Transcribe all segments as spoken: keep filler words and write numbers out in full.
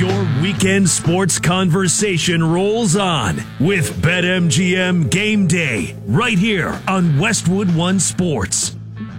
Your weekend sports conversation rolls on with BetMGM Game Day right here on Westwood One Sports.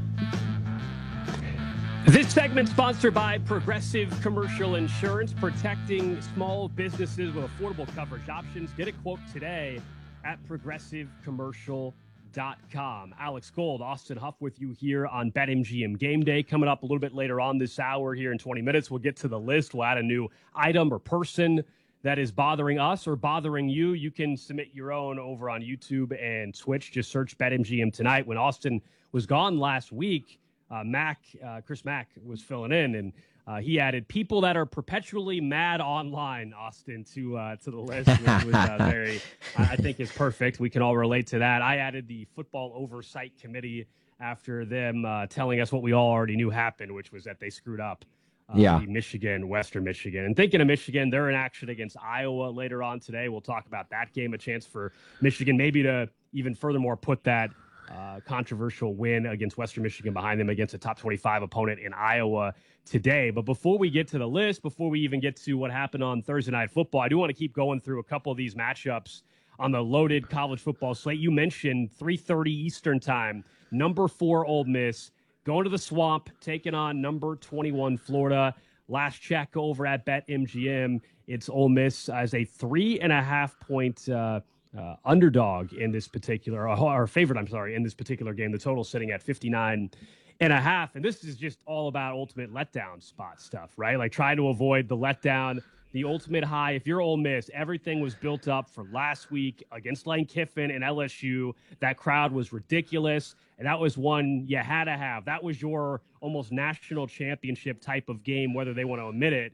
This segment sponsored by Progressive Commercial Insurance, protecting small businesses with affordable coverage options. Get a quote today at progressive commercial dot com. Alex Gold, Austin Huff with you here on BetMGM Game Day. Coming up a little bit later on this hour here in twenty minutes, we'll get to the list. We'll add a new item or person that is bothering us or bothering you. You can submit your own over on YouTube and Twitch. Just search BetMGM tonight. When Austin was gone last week, uh, Mac, uh, Chris Mack was filling in, and Uh, he added people that are perpetually mad online, Austin, to uh, to the list, which was uh, very, I think, is perfect. We can all relate to that. I added the Football Oversight Committee after them uh, telling us what we all already knew happened, which was that they screwed up uh, yeah. the Michigan, Western Michigan. And thinking of Michigan, they're in action against Iowa later on today. We'll talk about that game, a chance for Michigan maybe to even furthermore put that Uh, controversial win against Western Michigan behind them against a top twenty-five opponent in Iowa today. But before we get to the list, before we even get to what happened on Thursday Night Football, I do want to keep going through a couple of these matchups on the loaded college football slate. You mentioned three thirty Eastern time, number four Ole Miss going to the Swamp, taking on number twenty-one Florida. Last check over at BetMGM, it's Ole Miss as a three and a half point uh Uh, underdog in this particular, or, or favorite, I'm sorry, in this particular game. The total sitting at fifty-nine and a half. And this is just all about ultimate letdown spot stuff, right? Like trying to avoid the letdown, the ultimate high. If you're Ole Miss, everything was built up for last week against Lane Kiffin and L S U. That crowd was ridiculous. And that was one you had to have. That was your almost national championship type of game, whether they want to admit it.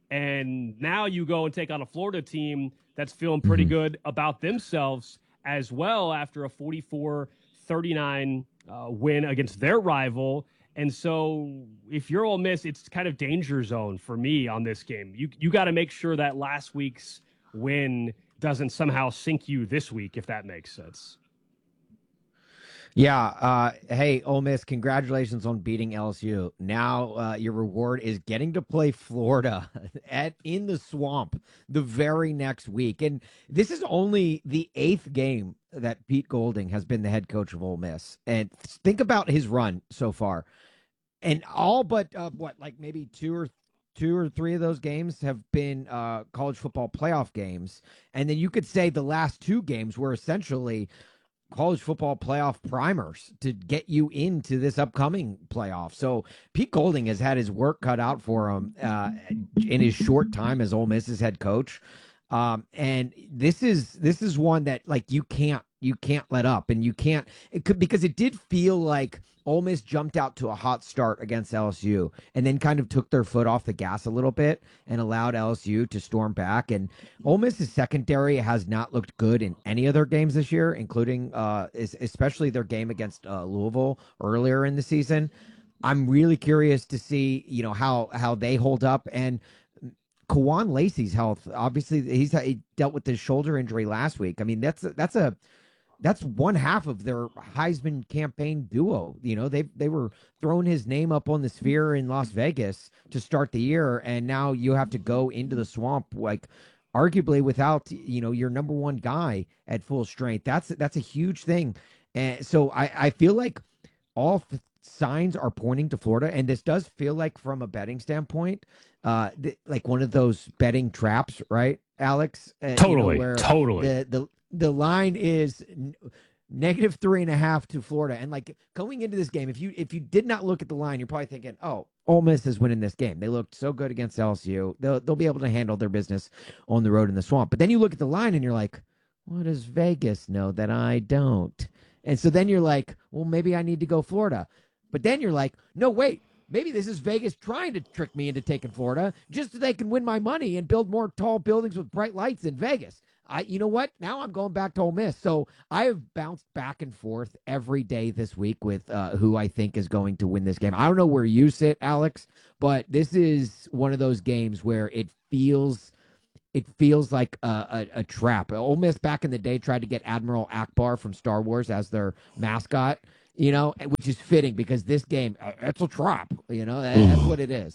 And now you go and take on a Florida team that's feeling pretty mm-hmm. good about themselves as well after a forty-four thirty-nine uh, win against their rival. And so if you're Ole Miss, it's kind of danger zone for me on this game. You you got to make sure that last week's win doesn't somehow sink you this week, if that makes sense. Yeah. Uh, hey, Ole Miss, congratulations on beating L S U. Now uh, your reward is getting to play Florida at in the Swamp the very next week. And this is only the eighth game that Pete Golding has been the head coach of Ole Miss. And think about his run so far. And all but uh, what, like maybe two or two or three of those games have been uh, college football playoff games. And then you could say the last two games were essentially college football playoff primers to get you into this upcoming playoff. So Pete Golding has had his work cut out for him uh, in his short time as Ole Miss's head coach. Um, and this is, this is one that like, you can't, you can't let up, and you can't, it could, because it did feel like Ole Miss jumped out to a hot start against L S U and then kind of took their foot off the gas a little bit and allowed L S U to storm back. And Ole Miss's secondary has not looked good in any of their games this year, including uh, especially their game against uh, Louisville earlier in the season. I'm really curious to see, you know, how, how they hold up. And Kawan Lacey's health, obviously he's he dealt with his shoulder injury last week. I mean, that's, that's a, That's one half of their Heisman campaign duo. You know, they they were throwing his name up on the sphere in Las Vegas to start the year, and now you have to go into the Swamp, like arguably without, you know, your number one guy at full strength. That's that's a huge thing. And so I, I feel like all th- signs are pointing to Florida, and this does feel like, from a betting standpoint, uh, th- like one of those betting traps, right, Alex? Uh, totally, you know, where totally. The the The line is n- negative three and a half to Florida. And like going into this game, if you if you did not look at the line, you're probably thinking, oh, Ole Miss is winning this game. They looked so good against L S U. They'll, they'll be able to handle their business on the road in the Swamp. But then you look at the line and you're like, what does Vegas know that I don't? And so then you're like, well, maybe I need to go Florida. But then you're like, no, wait. Maybe this is Vegas trying to trick me into taking Florida just so they can win my money and build more tall buildings with bright lights in Vegas. I, you know what? Now I'm going back to Ole Miss. So I have bounced back and forth every day this week with uh, who I think is going to win this game. I don't know where you sit, Alex, but this is one of those games where it feels it feels like a, a, a trap. Ole Miss back in the day tried to get Admiral Akbar from Star Wars as their mascot, you know, which is fitting because this game, uh, it's a trap. You know, that, that's what it is.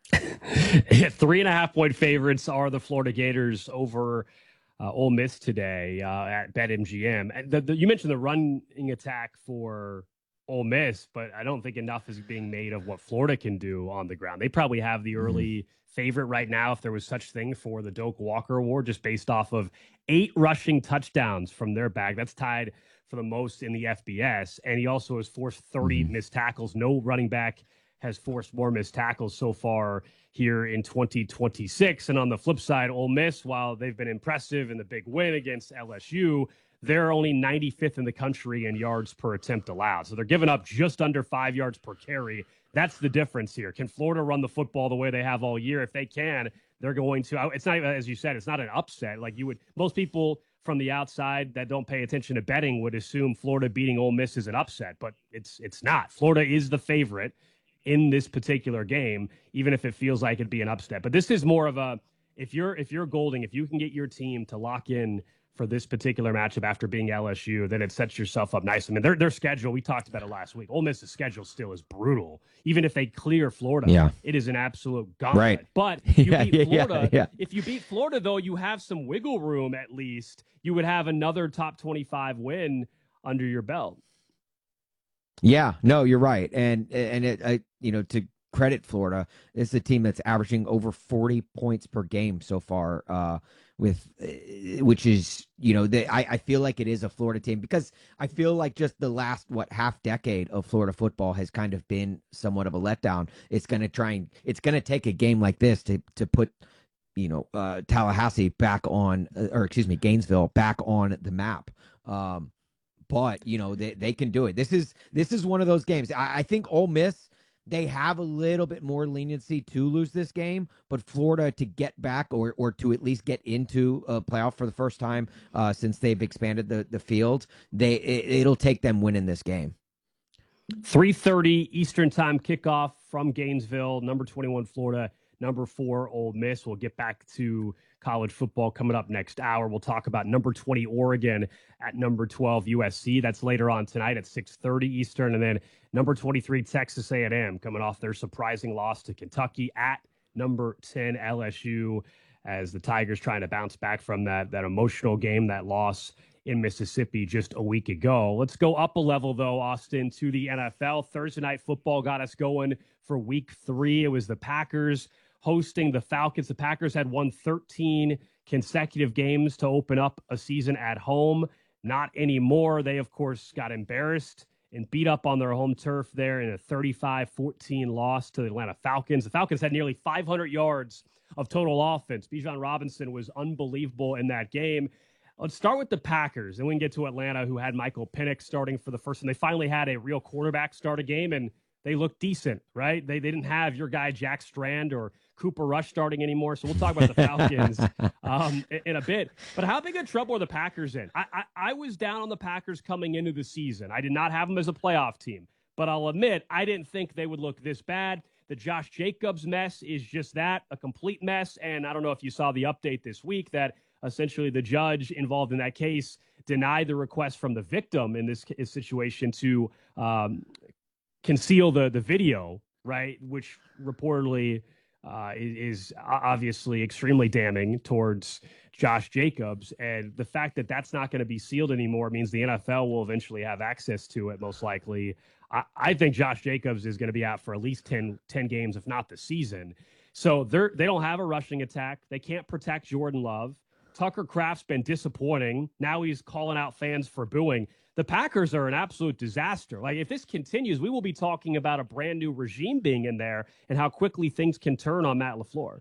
Three and a half point favorites are the Florida Gators over uh, Ole Miss today uh, at BetMGM. And the, the, you mentioned the running attack for Ole Miss, but I don't think enough is being made of what Florida can do on the ground. They probably have the early mm-hmm. favorite right now, if there was such thing, for the Doak Walker Award, just based off of eight rushing touchdowns from their bag. That's tied for the most in the F B S. And he also has forced thirty mm-hmm. missed tackles. No running back has forced more missed tackles so far here in twenty twenty-six. And on the flip side, Ole Miss, while they've been impressive in the big win against L S U, they're only ninety-fifth in the country in yards per attempt allowed. So they're giving up just under five yards per carry. That's the difference here. Can Florida run the football the way they have all year? If they can, they're going to. It's not, as you said, it's not an upset. Like you would, most people from the outside that don't pay attention to betting would assume Florida beating Ole Miss is an upset, but it's it's not. Florida is the favorite in this particular game, even if it feels like it'd be an upset. But this is more of a, if you're if you're Golding, if you can get your team to lock in for this particular matchup after being L S U, then it sets yourself up nice. I mean, their their schedule, we talked about it last week. Ole Miss's schedule still is brutal. Even if they clear Florida, yeah. it is an absolute gauntlet. Right. But if you yeah, beat Florida, yeah, yeah. if you beat Florida, though, you have some wiggle room at least. You would have another top twenty-five win under your belt. Yeah, no, you're right. And, and it, I, you know, to credit Florida, it's a team that's averaging over forty points per game so far, uh, with, uh, which is, you know, they, I, I feel like it is a Florida team because I feel like just the last, what, half decade of Florida football has kind of been somewhat of a letdown. It's going to try and, it's going to take a game like this to, to put, you know, uh, Tallahassee back on, uh, or excuse me, Gainesville back on the map. Um, But, you know, they, they can do it. This is this is one of those games. I, I think Ole Miss, they have a little bit more leniency to lose this game, but Florida to get back or or to at least get into a playoff for the first time uh, since they've expanded the, the field, they it, it'll take them winning this game. three thirty Eastern time kickoff from Gainesville, number twenty-one Florida, number four Ole Miss. We'll get back to college football coming up next hour. We'll talk about number twenty Oregon at number twelve U S C. That's later on tonight at six thirty Eastern. And then number twenty-three Texas A and M coming off their surprising loss to Kentucky at number ten L S U, as the Tigers trying to bounce back from that, that emotional game, that loss in Mississippi just a week ago. Let's go up a level, though, Austin, to the N F L. Thursday Night Football got us going for week three. It was the Packers hosting the Falcons. The Packers had won thirteen consecutive games to open up a season at home. Not anymore. They, of course, got embarrassed and beat up on their home turf there in a thirty-five fourteen loss to the Atlanta Falcons. The Falcons had nearly five hundred yards of total offense. Bijan Robinson was unbelievable in that game. Let's start with the Packers, and we can get to Atlanta, who had Michael Penix starting for the first, and they finally had a real quarterback start a game, and they looked decent, right? They, they didn't have your guy Jack Strand or Cooper Rush starting anymore, so we'll talk about the Falcons um, in, in a bit. But how big a trouble are the Packers in? I, I, I was down on the Packers coming into the season. I did not have them as a playoff team, but I'll admit I didn't think they would look this bad. The Josh Jacobs mess is just that, a complete mess, and I don't know if you saw the update this week that essentially the judge involved in that case denied the request from the victim in this situation to um, conceal the, the video, right, which reportedly uh, is, is obviously extremely damning towards Josh Jacobs. And the fact that that's not going to be sealed anymore means the N F L will eventually have access to it, most likely. I, I think Josh Jacobs is going to be out for at least ten, ten games, if not the season. So they're, they don't have a rushing attack. They can't protect Jordan Love. Tucker Kraft's been disappointing. Now he's calling out fans for booing. The Packers are an absolute disaster. Like, if this continues, we will be talking about a brand new regime being in there and how quickly things can turn on Matt LaFleur.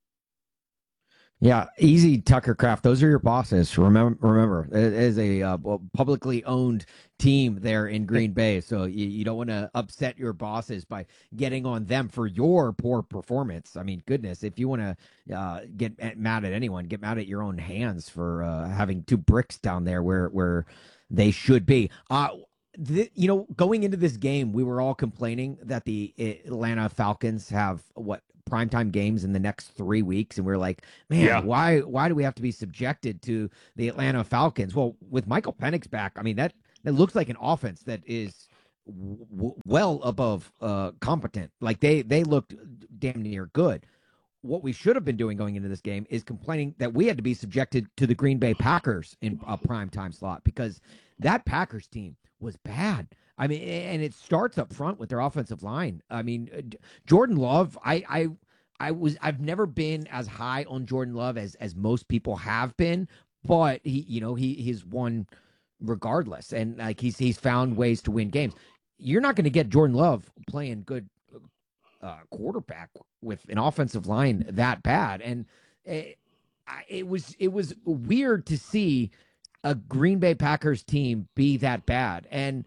Yeah, easy, Tucker Kraft. Those are your bosses. Remember, remember, it is a uh, publicly owned team there in Green Bay, so you, you don't want to upset your bosses by getting on them for your poor performance. I mean, goodness, if you want to uh, get mad at anyone, get mad at your own hands for uh, having two bricks down there where where they should be. Uh, the, you know, going into this game, we were all complaining that the Atlanta Falcons have what? primetime games in the next three weeks. And we're like, man, yeah. why, why do we have to be subjected to the Atlanta Falcons? Well, with Michael Penix back, I mean, that, that looks like an offense that is w- well above uh, competent. Like they they looked damn near good. What we should have been doing going into this game is complaining that we had to be subjected to the Green Bay Packers in a prime time slot because that Packers team was bad. I mean, and it starts up front with their offensive line. I mean, Jordan Love, I, I, I was, I've never been as high on Jordan Love as as most people have been, but he, you know, he he's won regardless, and like he's he's found ways to win games. You're not going to get Jordan Love playing good uh, quarterback with an offensive line that bad, and it, it was it was weird to see a Green Bay Packers team be that bad. And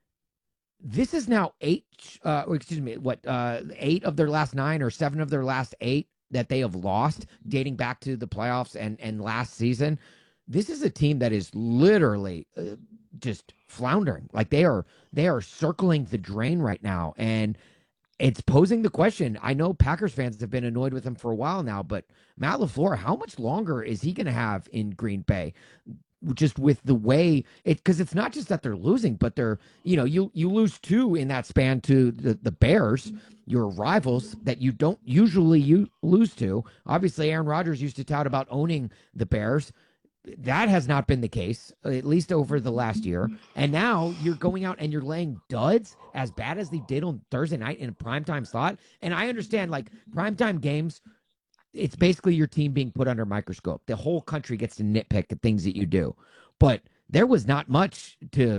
this is now eight, uh, excuse me, what, uh, eight of their last nine or seven of their last eight that they have lost dating back to the playoffs and, and last season. This is a team that is literally uh, just floundering. Like they are, they are circling the drain right now. And it's posing the question. I know Packers fans have been annoyed with him for a while now, but Matt LaFleur, how much longer is he going to have in Green Bay? Just with the way it, because it's not just that they're losing, but they're, you know, you you lose two in that span to the, the Bears, your rivals that you don't usually you lose to. Obviously, Aaron Rodgers used to tout about owning the Bears. That has not been the case, at least over the last year. And now you're going out and you're laying duds as bad as they did on Thursday night in a primetime slot. And I understand, like, primetime games, it's basically your team being put under a microscope. The whole country gets to nitpick the things that you do. But there was not much to,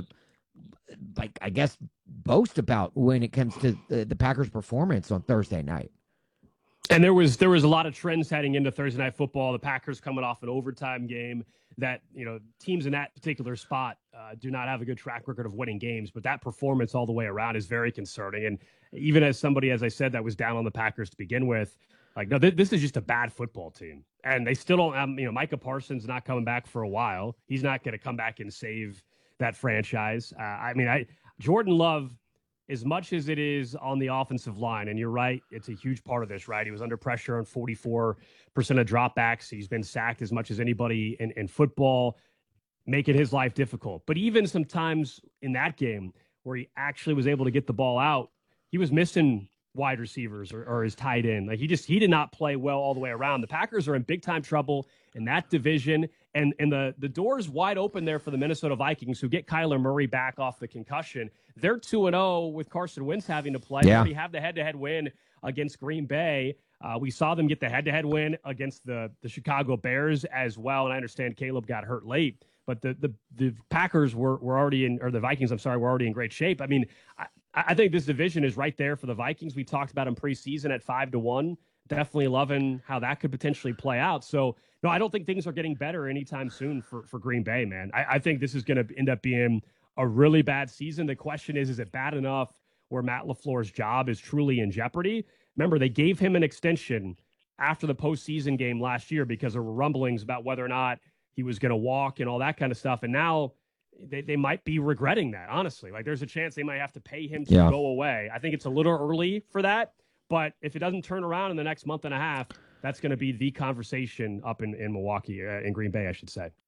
like, I guess, boast about when it comes to the, the Packers' performance on Thursday night. And there was there was a lot of trends heading into Thursday Night Football. The Packers coming off an overtime game that, you know, teams in that particular spot uh, do not have a good track record of winning games. But that performance all the way around is very concerning. And even as somebody, as I said, that was down on the Packers to begin with, like, no, th- this is just a bad football team. And they still don't have, you know, Micah Parsons not coming back for a while. He's not going to come back and save that franchise. Uh, I mean, I Jordan Love, as much as it is on the offensive line, and you're right, it's a huge part of this, right? He was under pressure on forty-four percent of dropbacks. He's been sacked as much as anybody in, in football, making his life difficult. But even sometimes in that game where he actually was able to get the ball out, he was missing wide receivers or, or his tight end. Like he just, he did not play well all the way around. The Packers are in big time trouble in that division. And, and the, the door's wide open there for the Minnesota Vikings, who get Kyler Murray back off the concussion. They're two and oh with Carson Wentz having to play. Yeah. They already have the head-to-head win against Green Bay. Uh, we saw them get the head-to-head win against the, the Chicago Bears as well. And I understand Caleb got hurt late, but the the, the Packers were, were already in, or the Vikings, I'm sorry, were already in great shape. I mean, I, I think this division is right there for the Vikings. We talked about them preseason at five to one. Definitely loving how that could potentially play out. So, no, I don't think things are getting better anytime soon for, for Green Bay, man. I, I think this is going to end up being a really bad season. The question is, is it bad enough where Matt LaFleur's job is truly in jeopardy? Remember, they gave him an extension after the postseason game last year because there were rumblings about whether or not he was going to walk and all that kind of stuff. And now they, they might be regretting that, honestly. Like, there's a chance they might have to pay him to yeah. go away. I think it's a little early for that. But if it doesn't turn around in the next month and a half, that's going to be the conversation up in, in Milwaukee, uh, in Green Bay, I should say.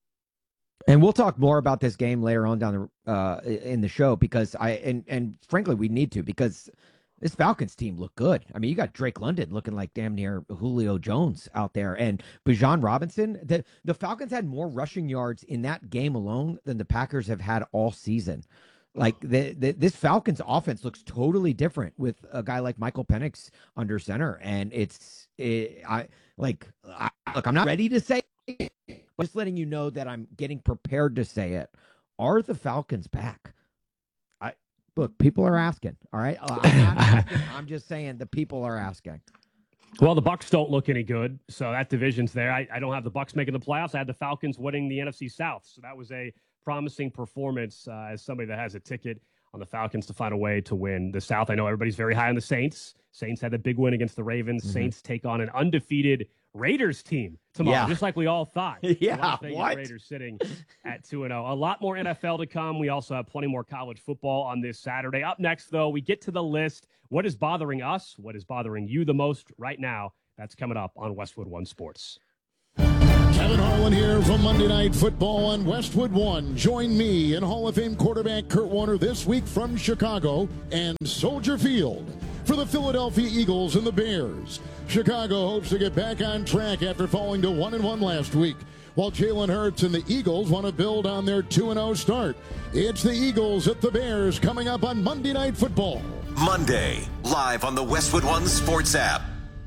And we'll talk more about this game later on down the uh, in the show because I and and frankly we need to because this Falcons team looked good. I mean, you got Drake London looking like damn near Julio Jones out there, and Bijan Robinson. The the Falcons had more rushing yards in that game alone than the Packers have had all season. Like the, the this Falcons offense looks totally different with a guy like Michael Penix under center, and it's it, I like I, look. I'm not ready to say it, but just letting you know that I'm getting prepared to say it. Are the Falcons back? I look. People are asking. All right, I'm not asking, I'm just saying the people are asking. Well, the Bucs don't look any good, so that division's there. I, I don't have the Bucs making the playoffs. I had the Falcons winning the N F C South, so that was a promising performance uh, as somebody that has a ticket on the Falcons to find a way to win the South. I know everybody's very high on the Saints. Saints had a big win against the Ravens. Mm-hmm. Saints take on an undefeated Raiders team tomorrow, yeah. just like we all thought. yeah, what? Raiders sitting at two and oh. A lot more N F L to come. We also have plenty more college football on this Saturday. Up next, though, we get to the list. What is bothering us? What is bothering you the most right now? That's coming up on Westwood One Sports. Kevin Harlan here from Monday Night Football on Westwood One. Join me and Hall of Fame quarterback Kurt Warner this week from Chicago and Soldier Field for the Philadelphia Eagles and the Bears. Chicago hopes to get back on track after falling to one and one last week, while Jalen Hurts and the Eagles want to build on their two and oh start. It's the Eagles at the Bears coming up on Monday Night Football. Monday, live on the Westwood One Sports app.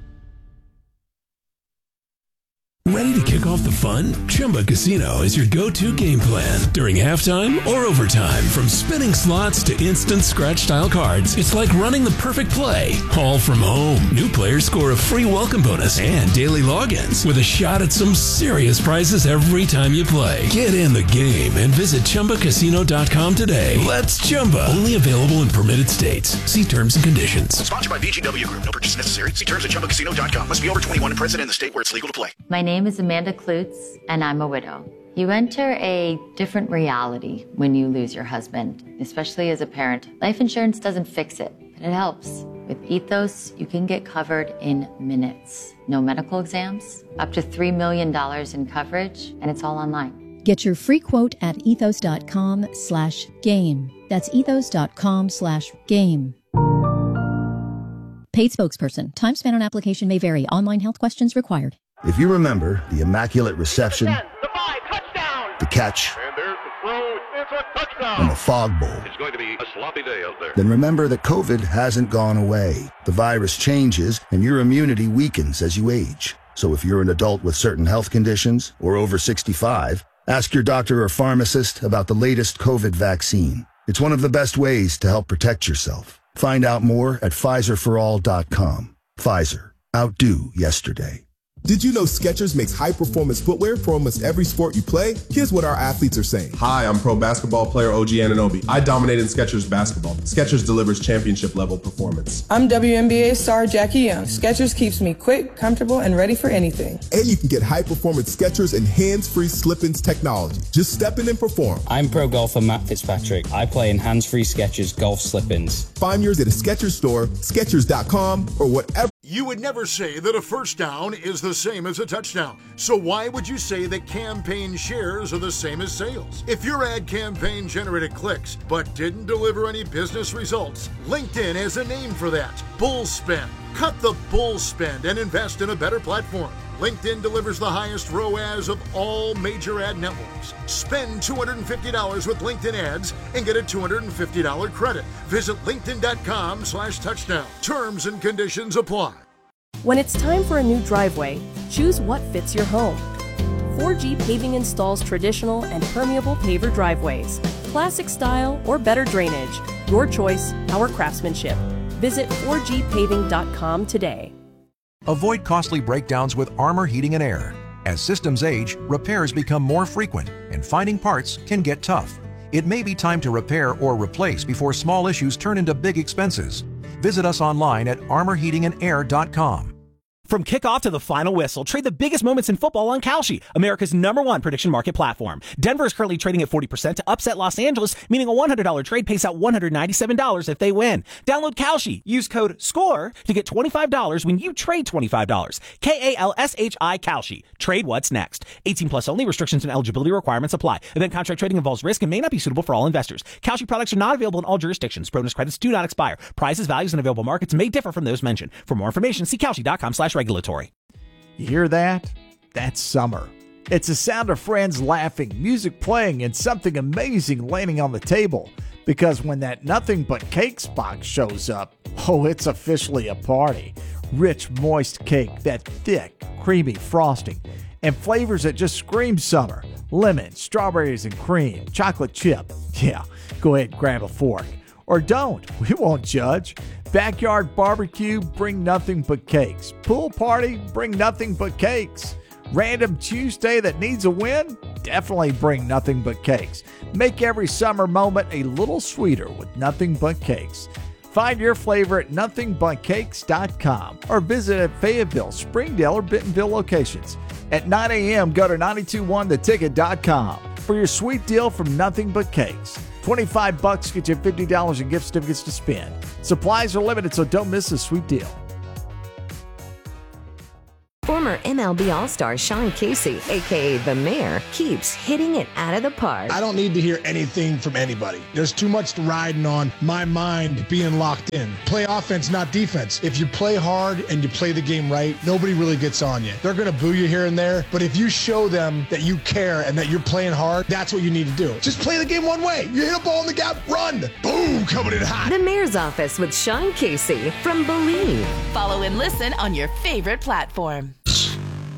Ready to kick off the fun? Chumba Casino is your go-to game plan. During halftime or overtime, from spinning slots to instant scratch-style cards, it's like running the perfect play, all from home. New players score a free welcome bonus and daily logins with a shot at some serious prizes every time you play. Get in the game and visit Chumba Casino dot com today. Let's Chumba. Only available in permitted states. See terms and conditions. Sponsored by V G W Group. No purchase necessary. See terms at Chumba Casino dot com. Must be over twenty-one and present in the state where it's legal to play. My name is Amanda Klutz, and I'm a widow. You enter a different reality when you lose your husband, especially as a parent. Life insurance doesn't fix it, but it helps. With Ethos, you can get covered in minutes. No medical exams, up to three million dollars in coverage, and it's all online. Get your free quote at ethos dot com slash game. That's ethos dot com slash game. Paid spokesperson. Time spent on application may vary. Online health questions required. If you remember the immaculate reception, ten, the, five, touchdown. the catch, and there's the throw, it's a touchdown. and the fog bowl, it's going to be a sloppy day out there. Then remember that COVID hasn't gone away. The virus changes, and your immunity weakens as you age. So if you're an adult with certain health conditions or over sixty-five, ask your doctor or pharmacist about the latest COVID vaccine. It's one of the best ways to help protect yourself. Find out more at Pfizer for all dot com. Pfizer. Outdo yesterday. Did you know Skechers makes high-performance footwear for almost every sport you play? Here's what our athletes are saying. Hi, I'm pro basketball player O G Anunoby. I dominate in Skechers basketball. Skechers delivers championship-level performance. I'm W N B A star Jackie Young. Skechers keeps me quick, comfortable, and ready for anything. And you can get high-performance Skechers and hands-free slip-ins technology. Just step in and perform. I'm pro golfer Matt Fitzpatrick. I play in hands-free Skechers golf slip-ins. Find yours at a Skechers store, Skechers dot com, or whatever. You would never say that a first down is the same as a touchdown. So why would you say that campaign shares are the same as sales? If your ad campaign generated clicks but didn't deliver any business results, LinkedIn has a name for that. Bull spend. Cut the bull spend and invest in a better platform. LinkedIn delivers the highest R O A S of all major ad networks. Spend two hundred fifty dollars with LinkedIn ads and get a two hundred fifty dollars credit. Visit linkedin dot com slash touchdown. Terms and conditions apply. When it's time for a new driveway, choose what fits your home. four G Paving installs traditional and permeable paver driveways, classic style or better drainage. Your choice, our craftsmanship. Visit four G paving dot com today. Avoid costly breakdowns with Armor Heating and Air. As systems age, repairs become more frequent, and finding parts can get tough. It may be time to repair or replace before small issues turn into big expenses. Visit us online at armor heating and air dot com. From kickoff to the final whistle, trade the biggest moments in football on Kalshi, America's number one prediction market platform. Denver is currently trading at forty percent to upset Los Angeles, meaning a one hundred dollars trade pays out one hundred ninety-seven dollars if they win. Download Kalshi. Use code SCORE to get twenty-five dollars when you trade twenty-five dollars. K A L S H I Kalshi. Trade what's next. eighteen plus only. Restrictions and eligibility requirements apply. Event contract trading involves risk and may not be suitable for all investors. Kalshi products are not available in all jurisdictions. Bonus credits do not expire. Prices, values, and available markets may differ from those mentioned. For more information, see Kalshi dot com slash regulatory. You hear that? That's summer. It's the sound of friends laughing, music playing, and something amazing landing on the table. Because when that Nothing But Cakes box shows up, oh, it's officially a party. Rich, moist cake, that thick, creamy frosting, and flavors that just scream summer. Lemon, strawberries and cream, chocolate chip. Yeah, go ahead and grab a fork. Or don't, we won't judge. Backyard barbecue, bring nothing but cakes. Pool party, bring nothing but cakes. Random Tuesday that needs a win? Definitely bring nothing but cakes. Make every summer moment a little sweeter with Nothing But Cakes. Find your flavor at nothing but cakes dot com or visit at Fayetteville, Springdale, or Bentonville locations. At nine a.m., go to nine two one the ticket dot com for your sweet deal from Nothing But Cakes. twenty-five bucks get you fifty dollars in gift certificates to spend. Supplies are limited, so don't miss this sweet deal. Former M L B All-Star Sean Casey, a k a. The Mayor, keeps hitting it out of the park. I don't need to hear anything from anybody. There's too much riding on my mind being locked in. Play offense, not defense. If you play hard and you play the game right, nobody really gets on you. They're going to boo you here and there, but if you show them that you care and that you're playing hard, that's what you need to do. Just play the game one way. You hit a ball in the gap, run. Boom, coming in hot. The Mayor's Office with Sean Casey from Believe. Follow and listen on your favorite platform.